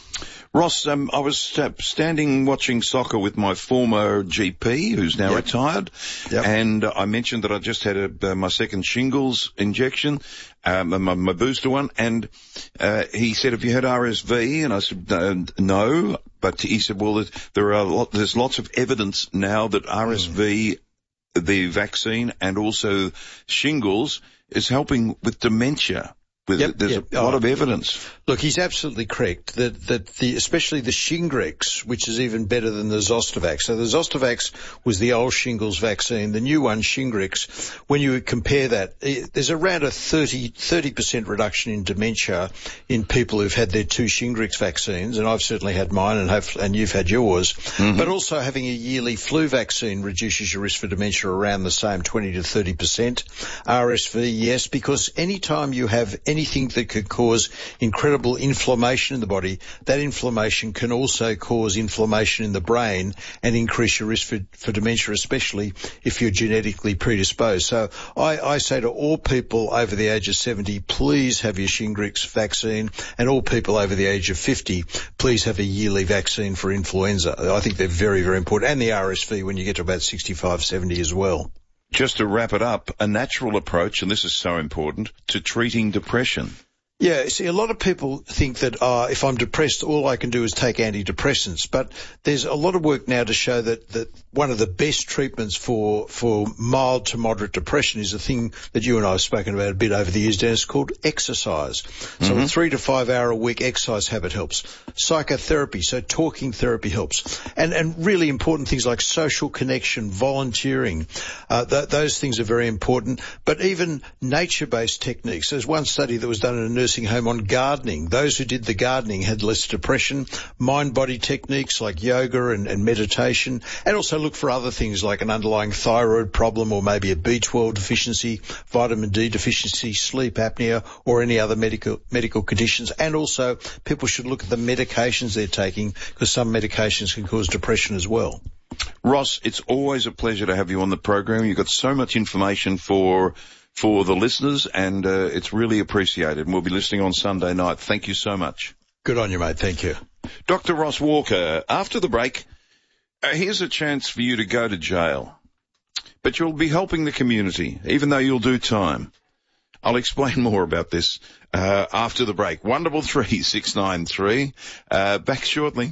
Ross, um, I was st- standing watching soccer with my former G P, who's now yep. retired, yep. and uh, I mentioned that I just had a, uh, my second shingles injection, um, my, my booster one, and uh, he said, "Have you had R S V?" And I said, uh, "No," but he said, "Well, there are a lot, there's lots of evidence now that R S V, mm. the vaccine, and also shingles is helping with dementia." With yep, it. There's yep. a lot oh, of evidence. Look, he's absolutely correct that, that the, especially the Shingrix, which is even better than the Zostavax. So the Zostavax was the old shingles vaccine. The new one, Shingrix, when you compare that, it, there's around a thirty, thirty percent reduction in dementia in people who've had their two Shingrix vaccines, and I've certainly had mine and hopefully, and you've had yours. Mm-hmm. But also having a yearly flu vaccine reduces your risk for dementia around the same twenty to thirty percent. R S V, yes, because any time you have any anything that could cause incredible inflammation in the body, that inflammation can also cause inflammation in the brain and increase your risk for, for dementia, especially if you're genetically predisposed. So I, I say to all people over the age of seventy, please have your Shingrix vaccine, and all people over the age of fifty, please have a yearly vaccine for influenza. I think they're very, very important, and the R S V when you get to about sixty-five, seventy as well. Just to wrap it up, a natural approach, and this is so important, to treating depression. Yeah, see, a lot of people think that uh, if I'm depressed, all I can do is take antidepressants. But there's a lot of work now to show that, that one of the best treatments for, for mild to moderate depression is a thing that you and I have spoken about a bit over the years, Dan. It's called exercise. So mm-hmm. a three to five hour a week exercise habit helps. Psychotherapy, so talking therapy helps. And, and really important things like social connection, volunteering, uh, th- those things are very important. But even nature-based techniques. There's one study that was done in a nursing home on gardening. Those who did the gardening had less depression. Mind-body techniques like yoga and, and meditation, and also look for other things like an underlying thyroid problem or maybe a B twelve deficiency, vitamin D deficiency, sleep apnea, or any other medical medical conditions. And also people should look at the medications they're taking, because some medications can cause depression as well. Ross, it's always a pleasure to have you on the program. You've got so much information for for the listeners, and uh, it's really appreciated. And we'll be listening on Sunday night. Thank you so much. Good on you, mate. Thank you. Doctor Ross Walker, after the break, uh, here's a chance for you to go to jail. But you'll be helping the community, even though you'll do time. I'll explain more about this uh, after the break. one double three six nine three. Uh, back shortly.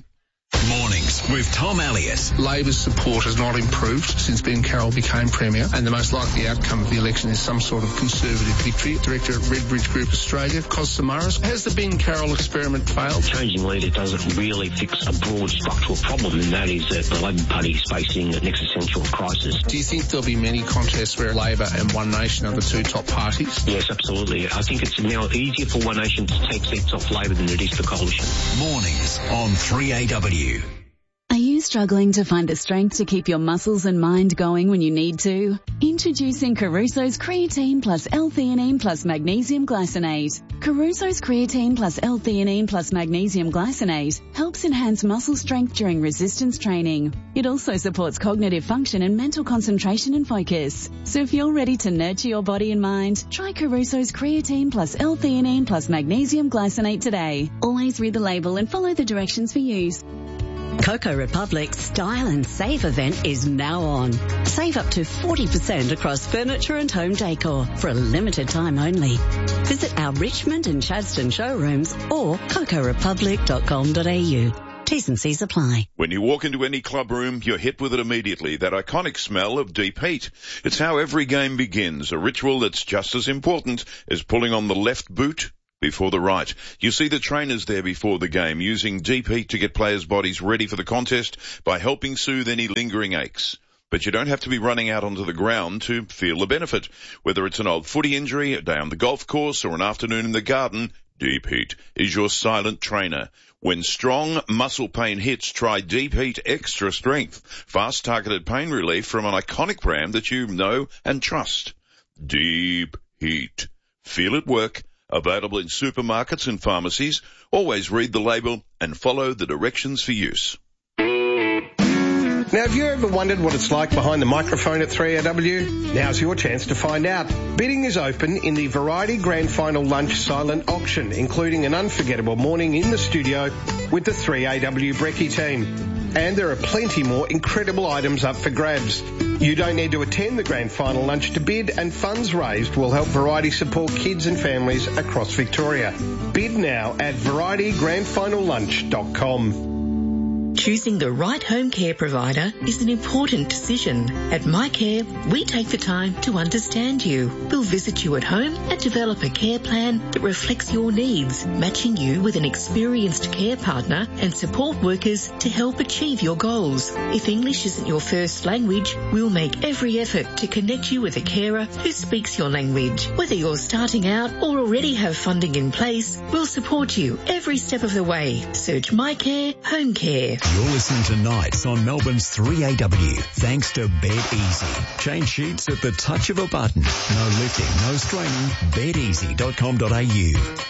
Mornings with Tom Elliott. Labor's support has not improved since Ben Carroll became Premier, and the most likely outcome of the election is some sort of Conservative victory. Director at Redbridge Group Australia, Cos Samaras. Has the Ben Carroll experiment failed? Changing leader doesn't really fix a broad structural problem, and that is that the Labor Party is facing an existential crisis. Do you think there'll be many contests where Labor and One Nation are the two top parties? Yes, absolutely. I think it's now easier for One Nation to take seats off Labor than it is for Coalition. Mornings on three A W. Are you struggling to find the strength to keep your muscles and mind going when you need to? Introducing Caruso's Creatine plus L-theanine plus Magnesium Glycinate. Caruso's Creatine plus L-theanine plus Magnesium Glycinate helps enhance muscle strength during resistance training. It also supports cognitive function and mental concentration and focus. So if you're ready to nurture your body and mind, try Caruso's Creatine plus L-theanine plus Magnesium Glycinate today. Always read the label and follow the directions for use. Coco Republic's Style and Save event is now on. Save up to forty percent across furniture and home decor for a limited time only. Visit our Richmond and Chadstone showrooms or coco republic dot com dot a u. T's and C's apply. When you walk into any club room, you're hit with it immediately, that iconic smell of deep heat. It's how every game begins, a ritual that's just as important as pulling on the left boot before the right. You see the trainers there before the game using deep heat to get players' bodies ready for the contest by helping soothe any lingering aches. But you don't have to be running out onto the ground to feel the benefit. Whether it's an old footy injury, a day on the golf course, or an afternoon in the garden, Deep Heat is your silent trainer. When strong muscle pain hits, try Deep Heat Extra Strength. Fast targeted pain relief from an iconic brand that you know and trust. Deep Heat. Feel it work. Available in supermarkets and pharmacies. Always read the label and follow the directions for use. Now, have you ever wondered what it's like behind the microphone at three A W? Now's your chance to find out. Bidding is open in the Variety Grand Final Lunch Silent Auction, including an unforgettable morning in the studio with the three A W Brekkie team. And there are plenty more incredible items up for grabs. You don't need to attend the Grand Final Lunch to bid, and funds raised will help Variety support kids and families across Victoria. Bid now at variety grand final lunch dot com. Choosing the right home care provider is an important decision. At MyCare, we take the time to understand you. We'll visit you at home and develop a care plan that reflects your needs, matching you with an experienced care partner and support workers to help achieve your goals. If English isn't your first language, we'll make every effort to connect you with a carer who speaks your language. Whether you're starting out or already have funding in place, we'll support you every step of the way. Search MyCare Home Care. You're listening to Nights on Melbourne's three A W, thanks to Bed Easy. Change sheets at the touch of a button. No lifting, no straining. bed easy dot com dot a u.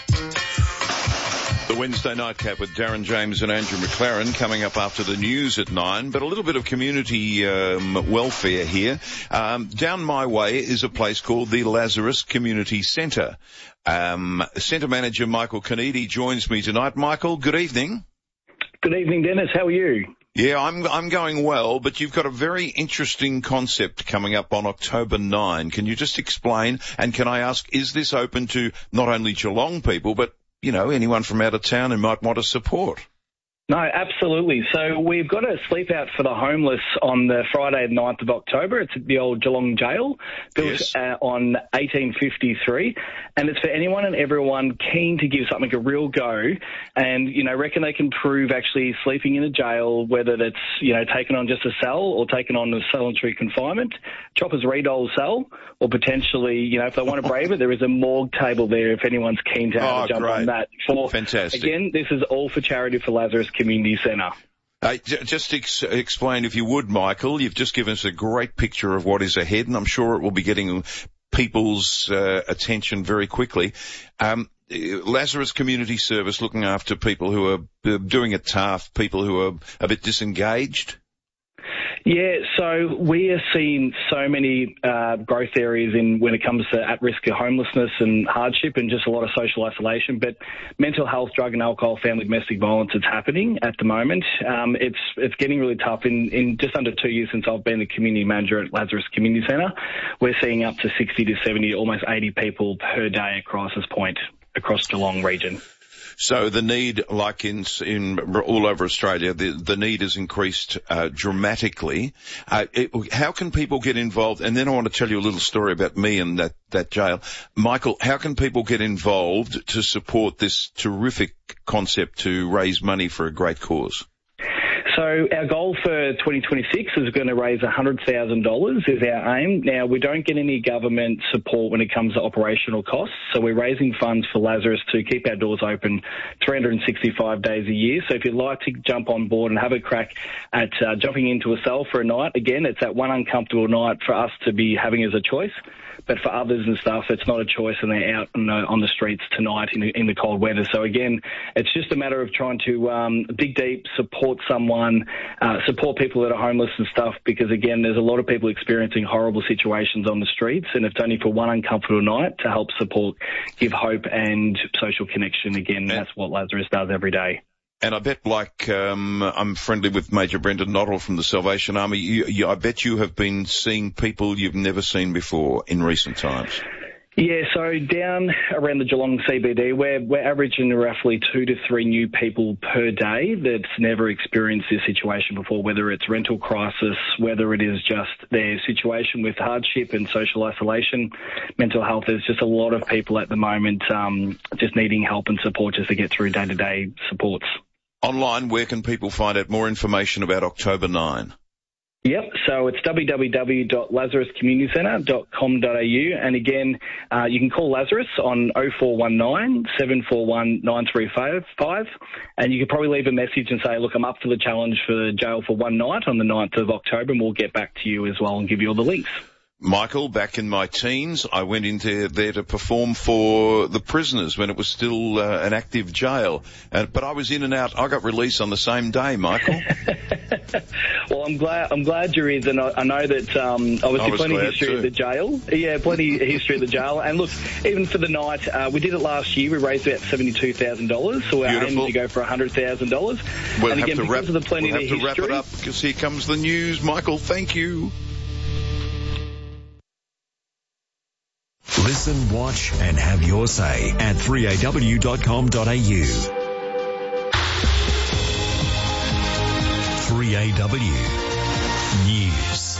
The Wednesday nightcap with Darren James and Andrew McLaren coming up after the news at nine, but a little bit of community um, welfare here. Um, down my way is a place called the Lazarus Community Centre. Um, Centre Manager Michael Canidi joins me tonight. Michael, good evening. Good evening, Dennis. How are you? Yeah, I'm I'm going well, but you've got a very interesting concept coming up on October ninth. Can you just explain, and can I ask, is this open to not only Geelong people, but, you know, anyone from out of town who might want to support? No, absolutely. So we've got a sleep out for the homeless on the Friday, the ninth of October. It's at the old Geelong Jail, built yes. uh, on eighteen fifty-three. And it's for anyone and everyone keen to give something a real go and, you know, reckon they can prove actually sleeping in a jail, whether that's, you know, taken on just a cell or taken on a solitary confinement, Chopper's Redole cell, or potentially, you know, if they want to brave it, there is a morgue table there if anyone's keen to have oh, a jump great. on that. For, Fantastic. Again, this is all for charity for Lazarus Community Centre. Uh, j- just ex- explain, if you would, Michael. You've just given us a great picture of what is ahead, and I'm sure it will be getting people's uh, attention very quickly. Um, Lazarus Community Service looking after people who are uh, doing it tough, people who are a bit disengaged. Yeah, so we are seeing so many uh, growth areas in when it comes to at-risk of homelessness and hardship and just a lot of social isolation. But mental health, drug and alcohol, family domestic violence, it's happening at the moment. Um, it's it's getting really tough. In, in just under two years since I've been the community manager at Lazarus Community Centre, we're seeing up to sixty to seventy, almost eighty people per day at crisis point across Geelong region. So the need, like in in all over Australia, the the need has increased uh, dramatically. Uh, it, how can people get involved? And then I want to tell you a little story about me and that that jail. Michael, how can people get involved to support this terrific concept to raise money for a great cause? So our goal for twenty twenty-six is going to raise one hundred thousand dollars is our aim. Now, we don't get any government support when it comes to operational costs, so we're raising funds for Lazarus to keep our doors open three hundred sixty-five days a year. So if you'd like to jump on board and have a crack at uh, jumping into a cell for a night, again, it's that one uncomfortable night for us to be having as a choice. But for others and stuff, it's not a choice, and they're out on the, on the streets tonight in, in the cold weather. So again, it's just a matter of trying to um, dig deep, support someone, uh, support people that are homeless and stuff, because again, there's a lot of people experiencing horrible situations on the streets, and it's only for one uncomfortable night to help support, give hope and social connection. Again, that's what Lazarus does every day. And I bet, like, um, I'm friendly with Major Brendan Noddle from the Salvation Army, you, you, I bet you have been seeing people you've never seen before in recent times. Yeah, so down around the Geelong C B D, we're, we're averaging roughly two to three new people per day that's never experienced this situation before, whether it's rental crisis, whether it is just their situation with hardship and social isolation, mental health. There's just a lot of people at the moment um, just needing help and support just to get through day-to-day supports. Online, where can people find out more information about October ninth? Yep, so it's w w w dot lazarus community centre dot com dot a u, and again, uh, you can call Lazarus on oh four one nine, seven four one, nine three five, and you could probably leave a message and say, look, I'm up for the challenge for jail for one night on the ninth of October, and we'll get back to you as well and give you all the links. Michael, back in my teens, I went into there to perform for the prisoners when it was still uh, an active jail. Uh, but I was in and out. I got released on the same day, Michael. Well, I'm glad I'm glad you're in, and I, I know that um, obviously plenty of history too. at the jail. Yeah, plenty of history at the jail. And look, even for the night, uh, we did it last year. We raised about seventy-two thousand dollars, so our aim is to go for one hundred thousand dollars. We'll and have again, to because wrap, of the plenty we'll have of to history, wrap it up because here comes the news. Michael, thank you. Listen, watch and have your say at three a w dot com dot a u. three A W News.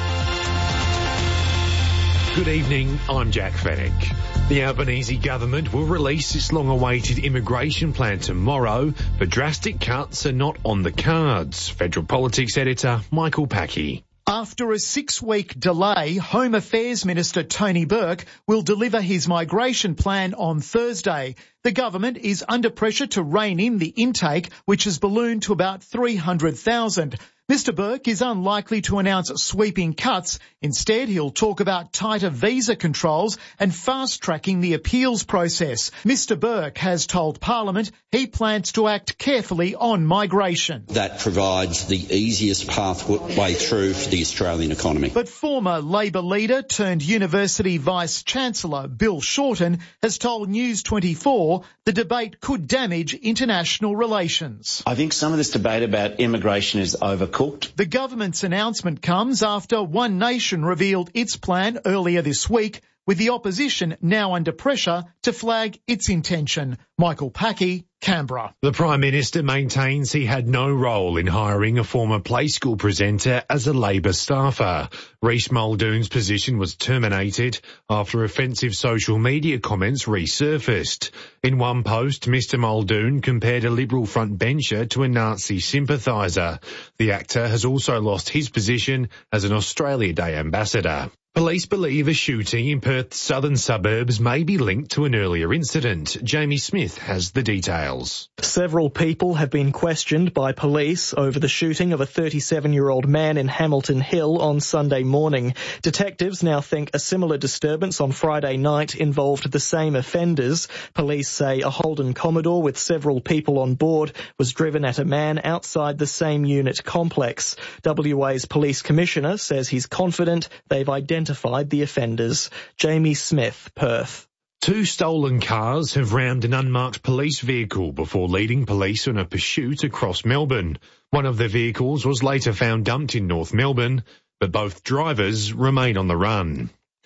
Good evening, I'm Jack Fennick. The Albanese government will release its long-awaited immigration plan tomorrow, but drastic cuts are not on the cards. Federal Politics editor Michael Packey. After a six-week delay, Home Affairs Minister Tony Burke will deliver his migration plan on Thursday. The government is under pressure to rein in the intake, which has ballooned to about three hundred thousand. Mister Burke is unlikely to announce sweeping cuts. Instead, he'll talk about tighter visa controls and fast-tracking the appeals process. Mister Burke has told Parliament he plans to act carefully on migration. That provides the easiest pathway through for the Australian economy. But former Labor leader turned University Vice-Chancellor Bill Shorten has told News twenty-four the debate could damage international relations. I think some of this debate about immigration is overcooked. The government's announcement comes after One Nation revealed its plan earlier this week, with the opposition now under pressure to flag its intention. Michael Packey, Canberra. The Prime Minister maintains he had no role in hiring a former Play School presenter as a Labor staffer. Rhys Muldoon's position was terminated after offensive social media comments resurfaced. In one post, Mister Muldoon compared a Liberal frontbencher to a Nazi sympathiser. The actor has also lost his position as an Australia Day ambassador. Police believe a shooting in Perth's southern suburbs may be linked to an earlier incident. Jamie Smith has the details. Several people have been questioned by police over the shooting of a thirty-seven-year-old man in Hamilton Hill on Sunday morning. Detectives now think a similar disturbance on Friday night involved the same offenders. Police say a Holden Commodore with several people on board was driven at a man outside the same unit complex. W A's Police Commissioner says he's confident they've identified identified the offenders. Jamie Smith, Perth. Two stolen cars have rammed an unmarked police vehicle before leading police on a pursuit across Melbourne. One of the vehicles was later found dumped in North Melbourne, but both drivers remain on the run.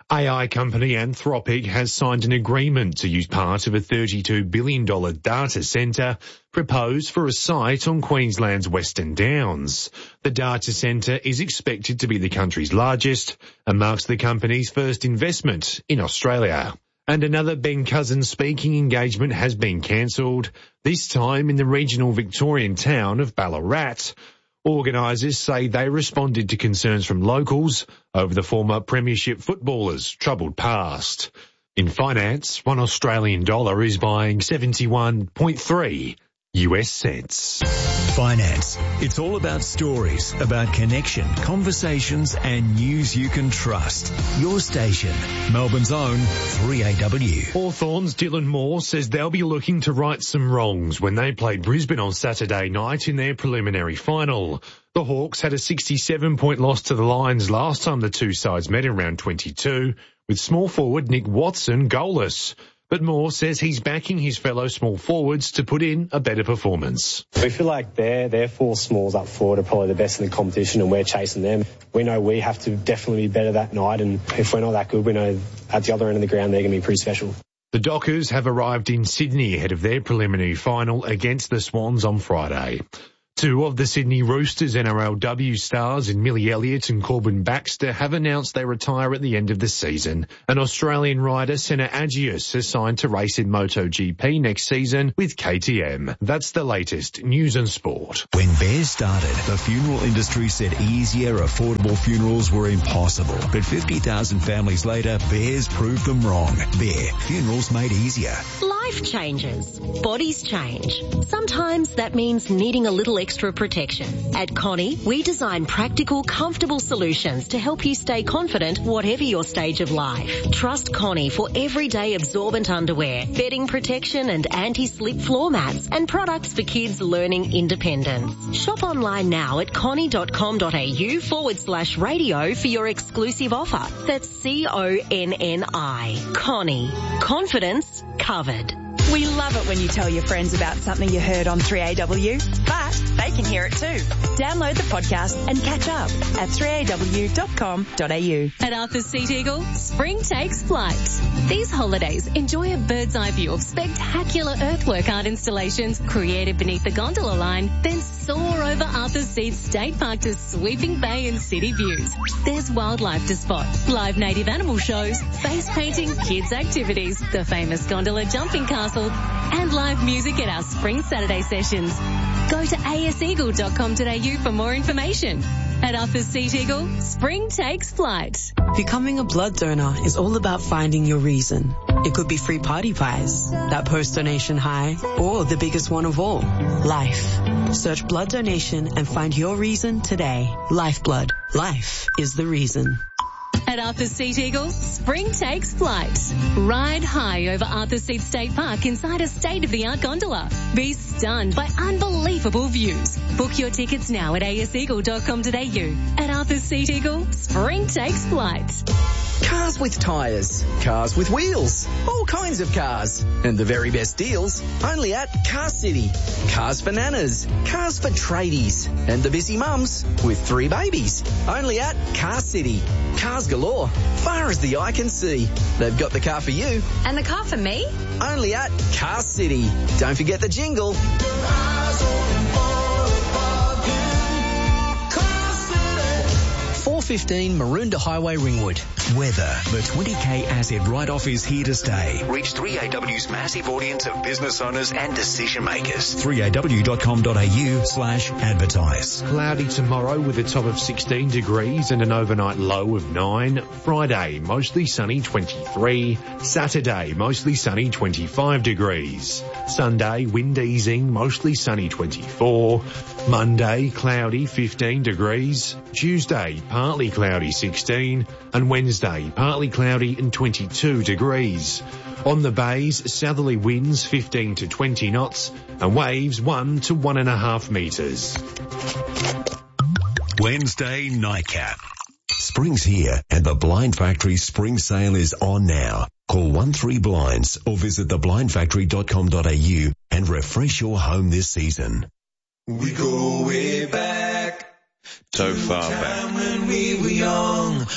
A I company Anthropic has signed an agreement to use part of a thirty-two billion dollars data centre proposed for a site on Queensland's Western Downs. The data centre is expected to be the country's largest and marks the company's first investment in Australia. And another Ben Cousins speaking engagement has been cancelled, this time in the regional Victorian town of Ballarat. Organisers say they responded to concerns from locals over the former premiership footballer's troubled past. In finance, one Australian dollar is buying seventy-one point three U S cents. Finance. It's all about stories, about connection, conversations and news you can trust. Your station, Melbourne's own three A W. Hawthorn's Dylan Moore says they'll be looking to right some wrongs when they played Brisbane on Saturday night in their preliminary final. The Hawks had a sixty-seven point loss to the Lions last time the two sides met in round twenty-two, with small forward Nick Watson goalless. But Moore says he's backing his fellow small forwards to put in a better performance. We feel like their their four smalls up forward are probably the best in the competition and we're chasing them. We know we have to definitely be better that night, and if we're not that good, we know at the other end of the ground they're going to be pretty special. The Dockers have arrived in Sydney ahead of their preliminary final against the Swans on Friday. Two of the Sydney Roosters N R L W stars in Millie Elliott and Corbin Baxter have announced they retire at the end of the season. An Australian rider, Senna Agius, has signed to race in MotoGP next season with K T M. That's the latest news and sport. When Bears started, the funeral industry said easier, affordable funerals were impossible. But fifty thousand families later, Bears proved them wrong. Bear, funerals made easier. Life changes. Bodies change. Sometimes that means needing a little extra protection. At Connie, we design practical, comfortable solutions to help you stay confident whatever your stage of life. Trust Connie for everyday absorbent underwear, bedding protection and anti-slip floor mats, and products for kids learning independence. Shop online now at connie.com.au forward slash radio for your exclusive offer. That's C O N N I. Connie. Confidence covered. We love it when you tell your friends about something you heard on three A W, but they can hear it too. Download the podcast and catch up at three A W dot com dot A U. At Arthur's Seat Eagle, spring takes flight. These holidays, enjoy a bird's eye view of spectacular earthwork art installations created beneath the gondola line, then soar over Arthur's Seat State Park to sweeping bay and city views. There's wildlife to spot, live native animal shows, face painting, kids activities, the famous gondola jumping castle, and live music at our spring Saturday sessions. Go to A S eagle dot com dot A U for more information. At Arthur's Seat Eagle, spring takes flight. Becoming a blood donor is all about finding your reason. It could be free party pies, that post-donation high, or the biggest one of all, life. Search blood donation and find your reason today. Lifeblood. Life is the reason. At Arthur's Seat Eagle, spring takes flight. Ride high over Arthur's Seat State Park inside a state-of-the-art gondola. Be stunned by unbelievable views. Book your tickets now at A S eagle dot com dot A U. At Arthur's Seat Eagle, spring takes flight. Cars with tyres, cars with wheels, all kinds of cars. And the very best deals, only at Car City. Cars for nanas, cars for tradies, and the busy mums with three babies. Only at Car City. Cars galore, far as the eye can see. They've got the car for you. And the car for me? Only at Car City. Don't forget the jingle. four fifteen Maroondah Highway, Ringwood. Weather. The twenty K asset write-off is here to stay. Reach three A W's massive audience of business owners and decision makers. three A W dot com dot A U slash advertise. Cloudy tomorrow with a top of sixteen degrees and an overnight low of nine. Friday, mostly sunny twenty-three. Saturday, mostly sunny twenty-five degrees. Sunday, wind easing, mostly sunny twenty-four. Monday, cloudy fifteen degrees. Tuesday, partly cloudy sixteen. And Wednesday, partly cloudy and twenty-two degrees. On the bays, southerly winds fifteen to twenty knots and waves one to one and a half metres. Wednesday nightcap. Spring's here and the Blind Factory spring sale is on now. Call one three blinds or visit the blind factory dot com dot A U and refresh your home this season. We go way back. So far back. When we were young,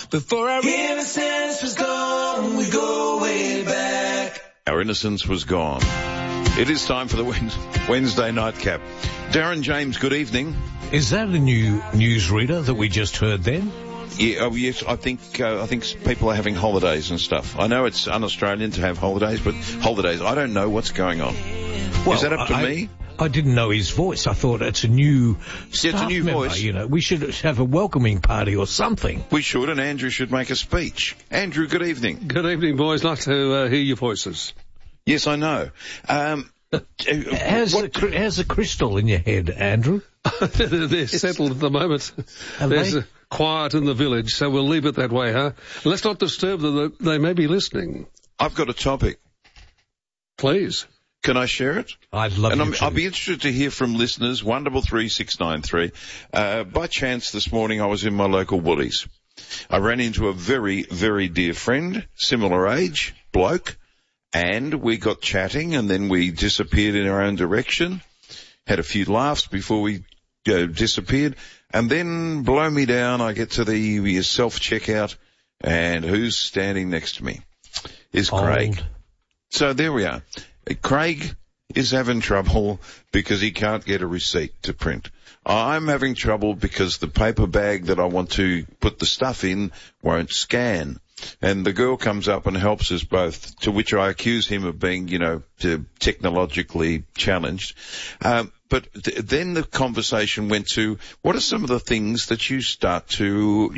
Before our innocence was gone, we go way back. Our innocence was gone. It is time for the Wednesday nightcap. Darren James, good evening. Is that a new newsreader that we just heard then? Yeah, oh yes, I think uh, I think people are having holidays and stuff. I know it's un-Australian to have holidays, but holidays, I don't know what's going on. Well, is that up to I, me? I didn't know his voice. I thought it's a new staff yeah, it's a new member, voice. You know, we should have a welcoming party or something. We should, and Andrew should make a speech. Andrew, good evening. Good evening, boys. Like to uh, hear your voices. Yes, I know. Um, how's, what, the, how's the crystal in your head, Andrew? They're settled at the moment. Are There's they? a quiet in the village, so we'll leave it that way, huh? Let's not disturb them. They may be listening. I've got a topic. Please. Can I share it? I'd love and you I'm, to. I'll be interested to hear from listeners, one double three six nine three. Uh, by chance this morning I was in my local Woolies. I ran into a very, very dear friend, similar age, bloke, and we got chatting and then we disappeared in our own direction, had a few laughs before we uh, disappeared, and then blow me down, I get to the self-checkout, and who's standing next to me? Is Craig. Old. So there we are. Craig is having trouble because he can't get a receipt to print. I'm having trouble because the paper bag that I want to put the stuff in won't scan. And the girl comes up and helps us both, to which I accuse him of being, you know, technologically challenged. Um, but th- then the conversation went to, what are some of the things that you start to